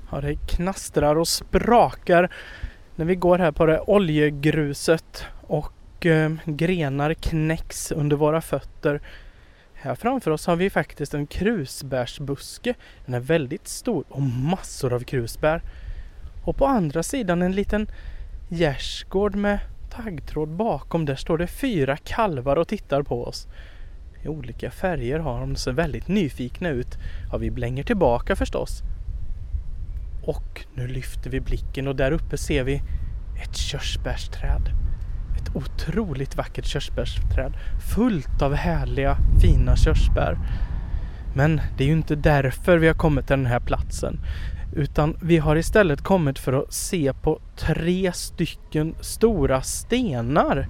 Ja, det knastrar och sprakar när vi går här på det oljegruset och grenar knäcks under våra fötter. Här framför oss har vi faktiskt en krusbärsbuske. Den är väldigt stor och massor av krusbär. Och på andra sidan en liten gärdsgård med taggtråd bakom. Där står det 4 kalvar och tittar på oss. I olika färger har de, så väldigt nyfikna ut. Ja, vi blänger tillbaka förstås. Och nu lyfter vi blicken och där uppe ser vi ett körsbärsträd. Ett otroligt vackert körsbärsträd. Fullt av härliga, fina körsbär. Men det är ju inte därför vi har kommit till den här platsen. Utan vi har istället kommit för att se på 3 stycken stora stenar.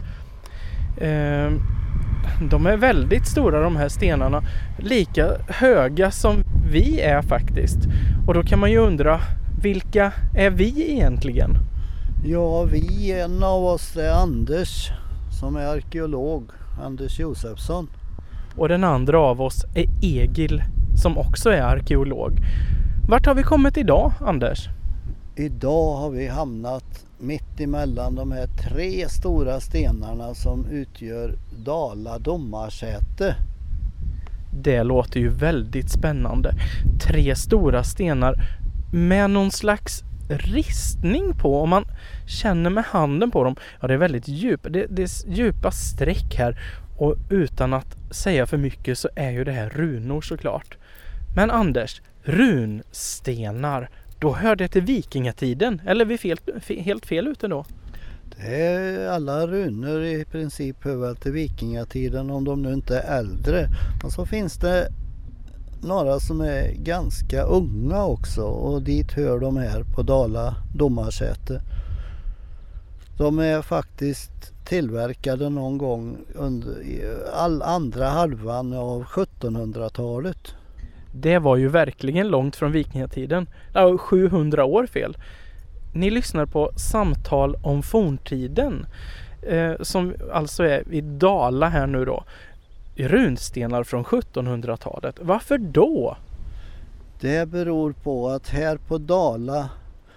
De är väldigt stora, de här stenarna. Lika höga som vi är faktiskt. Och då kan man ju undra, vilka är vi egentligen? Ja, en av oss är Anders som är arkeolog, Anders Josefsson. Och den andra av oss är Egil som också är arkeolog. Vart har vi kommit idag, Anders? Idag har vi hamnat mitt emellan de här 3 stora stenarna som utgör Dala domarsäte. Det låter ju väldigt spännande. 3 stora stenar med någon slags ristning på. Om man känner med handen på dem. Ja, det är väldigt djup. Det är djupa streck här. Och utan att säga för mycket så är ju det här runor såklart. Men Anders, runstenar, då hör det till vikingatiden. Eller är vi helt fel ute då? Det är alla runor i princip hör väl till vikingatiden om de nu inte är äldre. Och så finns det några som är ganska unga också och dit hör de här på Dala domarsäte. De är faktiskt tillverkade någon gång under andra halvan av 1700-talet. Det var ju verkligen långt från vikingatiden. 700 år fel. Ni lyssnar på Samtal om forntiden. Som alltså är i Dala här nu då. Runstenar från 1700-talet. Varför då? Det beror på att här på Dala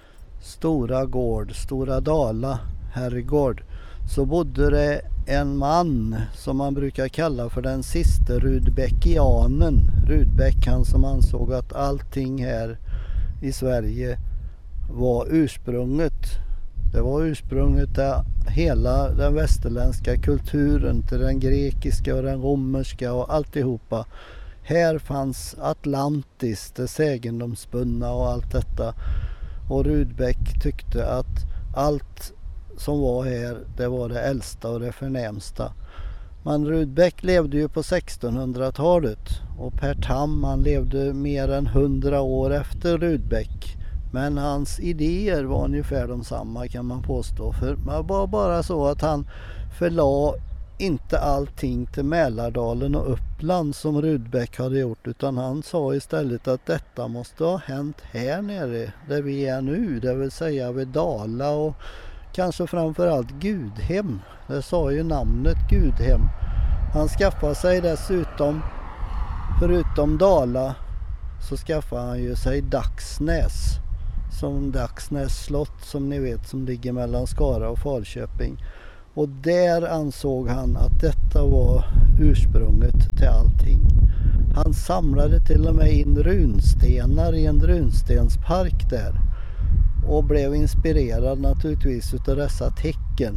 Stora Dala herrgård, så bodde det en man som man brukar kalla för den sista Rudbeckianen. Rudbeck, han som ansåg att allting här i Sverige var ursprunget. Det var ursprunget till hela den västerländska kulturen, till den grekiska och den romerska och alltihopa. Här fanns Atlantis, det sägendomsbundna och allt detta. Och Rudbeck tyckte att allt som var här, det var det äldsta och det förnämsta. Men Rudbeck levde ju på 1600-talet och Per Tam, han levde mer än 100 år efter Rudbeck. Men hans idéer var ungefär de samma kan man påstå. För det var bara så att han förlade inte allting till Mälardalen och Uppland som Rudbeck hade gjort, utan han sa istället att detta måste ha hänt här nere där vi är nu, det vill säga vid Dala och kanske framförallt Gudhem. Det sa ju namnet Gudhem. Han skaffade sig dessutom, förutom Dala, så skaffade han ju sig Dagsnäs. Som Dagsnäs slott som ni vet, som ligger mellan Skara och Falköping. Och där ansåg han att detta var ursprunget till allting. Han samlade till och med in runstenar i en runstenspark där. Och blev inspirerad naturligtvis utav dessa tecken.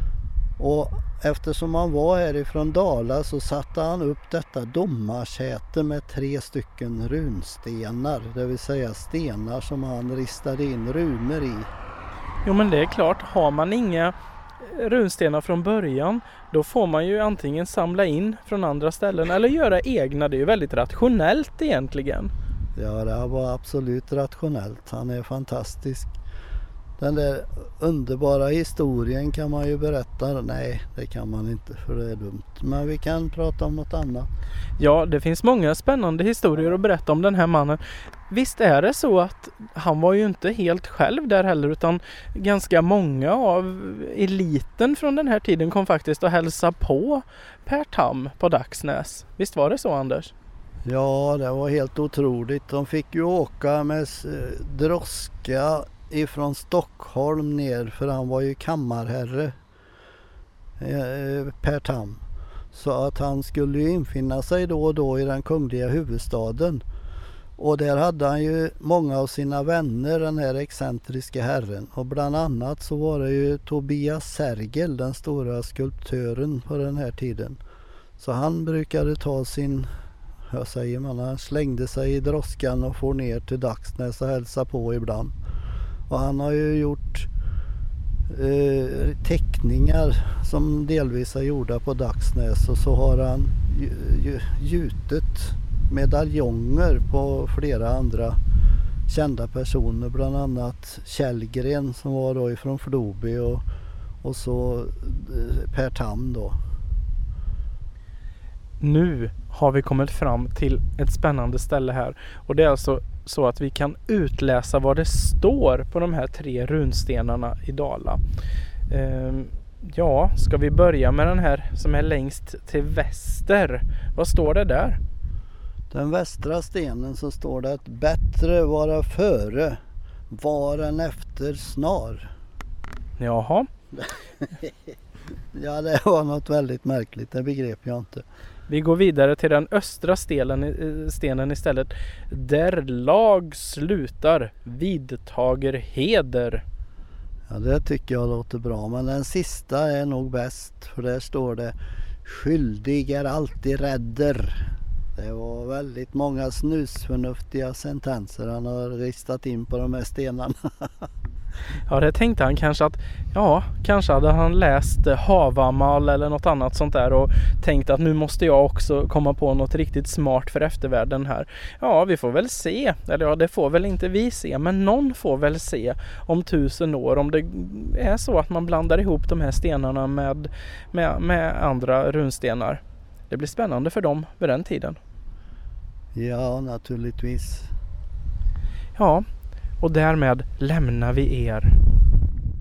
Och eftersom han var härifrån Dala så satte han upp detta domarsäte med 3 stycken runstenar. Det vill säga stenar som han ristade in runor i. Jo, men det är klart, har man inga runstenar från början, då får man ju antingen samla in från andra ställen eller göra egna. Det är ju väldigt rationellt egentligen. Ja, det var absolut rationellt. Han är fantastisk. Den där underbara historien kan man ju berätta. Nej, det kan man inte för det är dumt. Men vi kan prata om något annat. Ja, det finns många spännande historier att berätta om den här mannen. Visst är det så att han var ju inte helt själv där heller, utan ganska många av eliten från den här tiden kom faktiskt att hälsa på Per Tam på Dagsnäs. Visst var det så, Anders? Ja, det var helt otroligt. De fick ju åka med droska ifrån Stockholm ner, för han var ju kammarherre, Per Tam. Så att han skulle ju infinna sig då och då i den kungliga huvudstaden. Och där hade han ju många av sina vänner, den här excentriska herren. Och bland annat så var det ju Tobias Sergel, den stora skulptören på den här tiden. Så han brukade ta sin, han slängde sig i droskan och får ner till Dagsnäs och hälsa på ibland. Och han har ju gjort teckningar som delvis är gjorda på Dagsnäs, och så har han gjutit medaljonger på flera andra kända personer, bland annat Källgren som var då ifrån Floby och så Per Tam då. Nu har vi kommit fram till ett spännande ställe här, och det är alltså så att vi kan utläsa vad det står på de här 3 runstenarna i Dala. Ja, ska vi börja med den här som är längst till väster? Vad står det där? Den västra stenen så står det att bättre vara före, var än efter snar. Jaha. Ja, det var något väldigt märkligt, det begrep jag inte. Vi går vidare till den östra stenen istället. Där lag slutar, vidtager heder. Ja, det tycker jag låter bra, men den sista är nog bäst, för där står det skyldig är alltid rädder. Det var väldigt många snusförnuftiga sentenser han har ristat in på de här stenarna. Ja, det tänkte han kanske att, kanske hade han läst Havamal eller något annat sånt där och tänkt att nu måste jag också komma på något riktigt smart för eftervärlden här. Ja, vi får väl se. Eller ja, det får väl inte vi se, men någon får väl se om 1000 år om det är så att man blandar ihop de här stenarna med andra runstenar. Det blir spännande för dem vid den tiden. Ja, naturligtvis. Ja, och därmed lämnar vi er